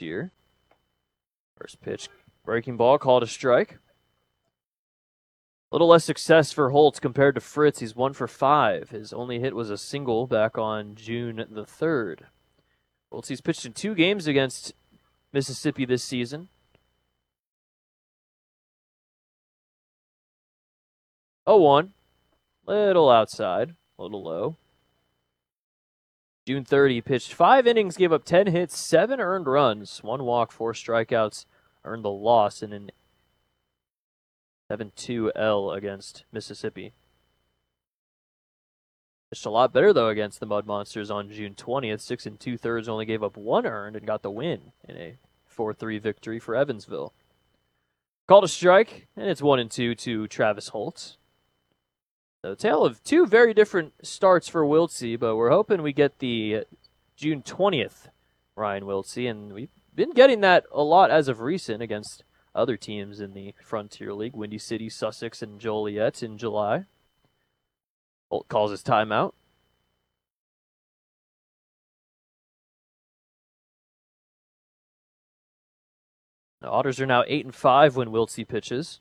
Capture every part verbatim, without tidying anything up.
year. First pitch, breaking ball, called a strike. A little less success for Holtz compared to Fritz. He's one for five. His only hit was a single back on June the third. Wiltse's pitched in two games against Mississippi this season. oh one. Little outside, a little low. June third, he pitched five innings, gave up ten hits, seven earned runs, one walk, four strikeouts, earned the loss in an seven two L against Mississippi. Pitched a lot better, though, against the Mud Monsters on June twentieth. Six and two-thirds, only gave up one earned and got the win in a four three victory for Evansville. Called a strike, and it's one and two to Travis Holtz. So, a tale of two very different starts for Wiltse, but we're hoping we get the June twentieth Ryan Wiltse, and we've been getting that a lot as of recent against other teams in the Frontier League, Windy City, Sussex, and Joliet in July. Holt calls his timeout. The Otters are now eight and five when Wiltse pitches.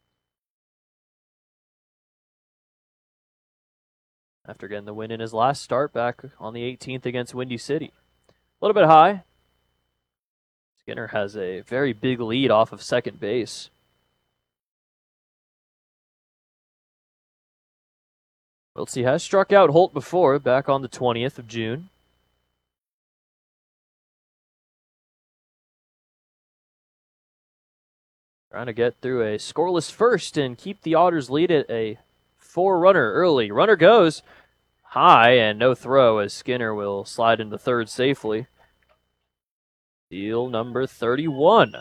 After getting the win in his last start back on the eighteenth against Windy City. A little bit high. Skinner has a very big lead off of second base. Wiltse has struck out Holt before, back on the twentieth of June. Trying to get through a scoreless first and keep the Otters lead at a four-runner early. Runner goes high and no throw as Skinner will slide into third safely. Deal number thirty-one.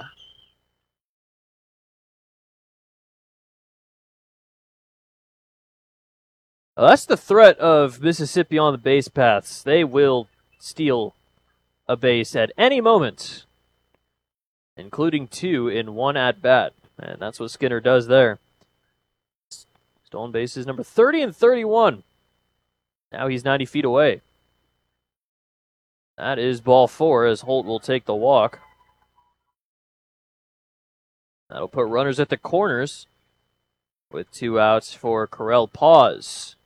Well, that's the threat of Mississippi on the base paths. They will steal a base at any moment, including two in one at-bat. And that's what Skinner does there. Stolen bases number thirty and thirty-one. Now he's ninety feet away. That is ball four as Holt will take the walk. That'll put runners at the corners with two outs for Correll Pause.